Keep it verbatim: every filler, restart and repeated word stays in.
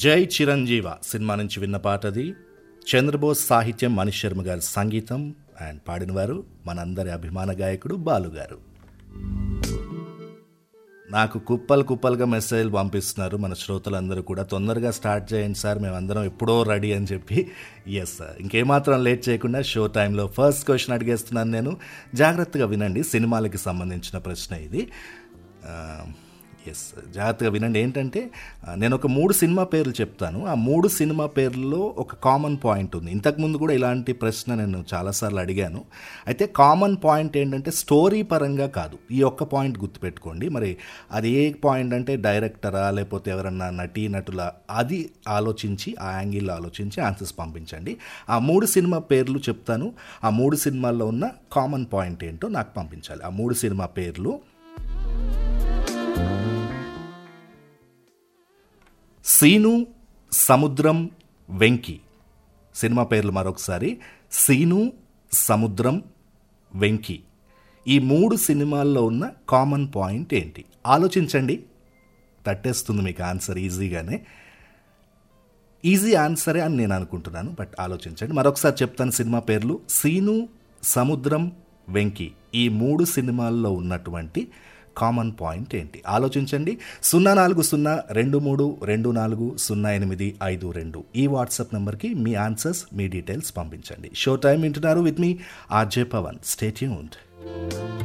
జై చిరంజీవ సినిమా నుంచి విన్న పాట అది. చంద్రబోస్ సాహిత్యం, మనీష్ శర్మ గారి సంగీతం. అండ్ పాడినవారు మనందరి అభిమాన గాయకుడు బాలు గారు. నాకు కుప్పలు కుప్పలుగా మెసేజ్లు పంపిస్తున్నారు మన శ్రోతలందరూ కూడా. తొందరగా స్టార్ట్ చేయండి సార్, మేమందరం ఎప్పుడో రెడీ అని చెప్పి. ఎస్ సార్, ఇంకేమాత్రం లేట్ చేయకుండా షో టైంలో ఫస్ట్ క్వశ్చన్ అడిగేస్తున్నాను నేను. జాగ్రత్తగా వినండి, సినిమాలకి సంబంధించిన ప్రశ్న ఇది. ఎస్, జాగ్రత్తగా వినండి. ఏంటంటే నేను ఒక మూడు సినిమా పేర్లు చెప్తాను. ఆ మూడు సినిమా పేర్లలో ఒక కామన్ పాయింట్ ఉంది. ఇంతకుముందు కూడా ఇలాంటి ప్రశ్న నేను చాలాసార్లు అడిగాను. అయితే కామన్ పాయింట్ ఏంటంటే స్టోరీ పరంగా కాదు. ఈ ఒక్క పాయింట్ గుర్తుపెట్టుకోండి. మరి అది ఏ పాయింట్ అంటే డైరెక్టరా లేకపోతే ఎవరన్నా నటీ నటుల, అది ఆలోచించి ఆ యాంగిల్లో ఆలోచించి ఆన్సర్స్ పంపించండి. ఆ మూడు సినిమా పేర్లు చెప్తాను. ఆ మూడు సినిమాల్లో ఉన్న కామన్ పాయింట్ ఏంటో నాకు పంపించాలి. ఆ మూడు సినిమా పేర్లు: సీను, సముద్రం, వెంకీ. సినిమా పేర్లు మరొకసారి: సీను, సముద్రం, వెంకీ. ఈ మూడు సినిమాల్లో ఉన్న కామన్ పాయింట్ ఏంటి? ఆలోచించండి, తట్టేస్తుంది మీకు ఆన్సర్ ఈజీగానే. ఈజీ ఆన్సరే అని నేను అనుకుంటున్నాను, బట్ ఆలోచించండి. మరొకసారి చెప్తాను సినిమా పేర్లు: సీను, సముద్రం, వెంకీ. ఈ మూడు సినిమాల్లో ఉన్నటువంటి కామన్ పాయింట్ ఏంటి? ఆలోచించండి. సున్నా నాలుగు సున్నా రెండు మూడు రెండు నాలుగు సున్నా ఎనిమిది ఐదు రెండు ఈ వాట్సాప్ నెంబర్కి మీ ఆన్సర్స్, మీ డీటెయిల్స్ పంపించండి. షో టైం వింటున్నారు with me RJ Pawan. Stay tuned.